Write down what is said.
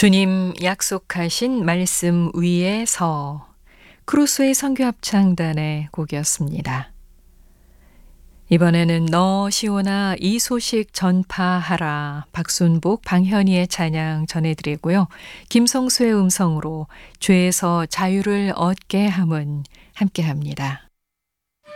주님 약속하신 말씀 위에서 크루스의 선교 합창단의 곡이었습니다. 이번에는 너 시온아 이 소식 전파하라 박순복 방현희의 찬양 전해드리고요. 김성수의 음성으로 죄에서 자유를 얻게 함은 함께합니다.